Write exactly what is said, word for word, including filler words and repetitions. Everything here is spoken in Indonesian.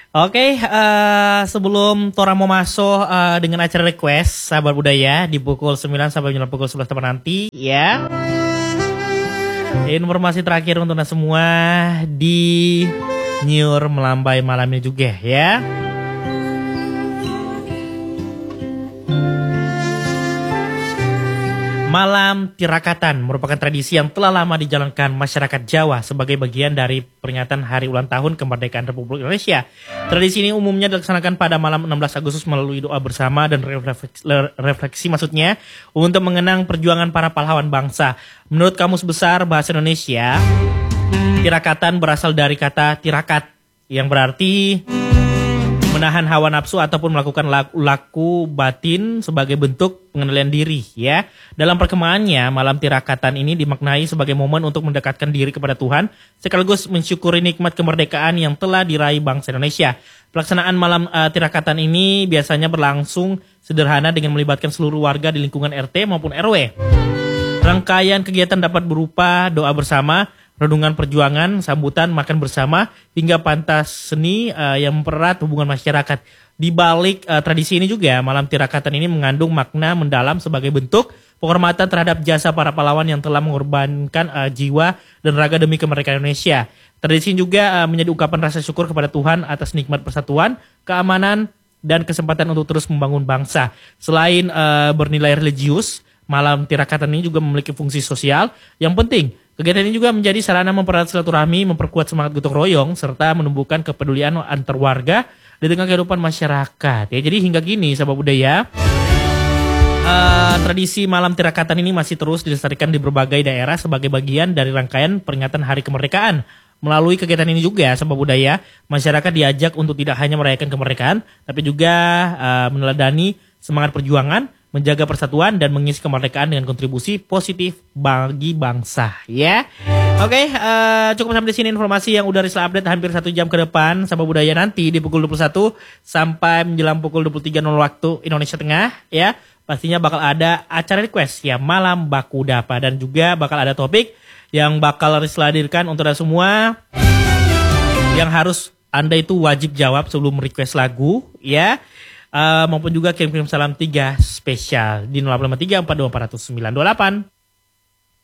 Oke, eh, sebelum Tora mau masuk eh, dengan acara request sahabat budaya di pukul sembilan sampai menjelang pukul sebelas tepat nanti ya. Informasi terakhir untuk anda semua di Nyur Melambai malamnya juga ya. Malam Tirakatan merupakan tradisi yang telah lama dijalankan masyarakat Jawa sebagai bagian dari peringatan hari ulang tahun kemerdekaan Republik Indonesia. Tradisi ini umumnya dilaksanakan pada malam enam belas Agustus melalui doa bersama dan refleksi, refleksi maksudnya untuk mengenang perjuangan para pahlawan bangsa. Menurut Kamus Besar Bahasa Indonesia, Tirakatan berasal dari kata tirakat yang berarti menahan hawa nafsu ataupun melakukan laku, laku batin sebagai bentuk pengendalian diri ya. Dalam perkembangannya, malam tirakatan ini dimaknai sebagai momen untuk mendekatkan diri kepada Tuhan sekaligus mensyukuri nikmat kemerdekaan yang telah diraih bangsa Indonesia. Pelaksanaan malam uh, tirakatan ini biasanya berlangsung sederhana dengan melibatkan seluruh warga di lingkungan R T maupun R W. Rangkaian kegiatan dapat berupa doa bersama, renungan perjuangan, sambutan, makan bersama, hingga pentas seni uh, yang mempererat hubungan masyarakat. Di balik uh, tradisi ini juga, malam tirakatan ini mengandung makna mendalam sebagai bentuk penghormatan terhadap jasa para pahlawan yang telah mengorbankan uh, jiwa dan raga demi kemerdekaan Indonesia. Tradisi ini juga uh, menjadi ungkapan rasa syukur kepada Tuhan atas nikmat persatuan, keamanan, dan kesempatan untuk terus membangun bangsa. Selain uh, bernilai religius, malam tirakatan ini juga memiliki fungsi sosial yang penting. Kegiatan ini juga menjadi sarana mempererat silaturahmi, memperkuat semangat gotong royong, serta menumbuhkan kepedulian antar warga di tengah kehidupan masyarakat. Ya, jadi hingga kini, sahabat budaya, uh, tradisi malam tirakatan ini masih terus dilestarikan di berbagai daerah sebagai bagian dari rangkaian peringatan Hari Kemerdekaan. Melalui kegiatan ini juga, sahabat budaya, masyarakat diajak untuk tidak hanya merayakan kemerdekaan, tapi juga uh, meneladani semangat perjuangan, menjaga persatuan dan mengisi kemerdekaan dengan kontribusi positif bagi bangsa ya. Oke, uh, cukup sampai di sini informasi yang udah Rizla update hampir satu jam ke depan. Sahabat budaya, nanti di pukul dua puluh satu sampai menjelang pukul dua puluh tiga waktu Indonesia Tengah ya. Pastinya bakal ada acara request ya, malam baku dapa, dan juga bakal ada topik yang bakal Rizla hadirkan untuk anda semua yang harus anda itu wajib jawab sebelum request lagu ya. Uh, maupun juga kirim-kirim salam tiga spesial di nol delapan lima tiga empat dua empat nol sembilan dua delapan.